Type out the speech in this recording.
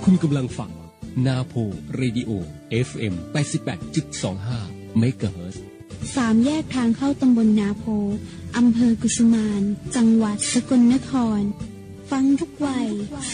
คุณกำลังฟังนาโพเรดิโอ FM 88.25 เมกะเฮิรตซ์ 3 แยกทางเข้าตำบลนาโพอำเภอกุสุมานจังหวัดสกลนครฟังทุกวัย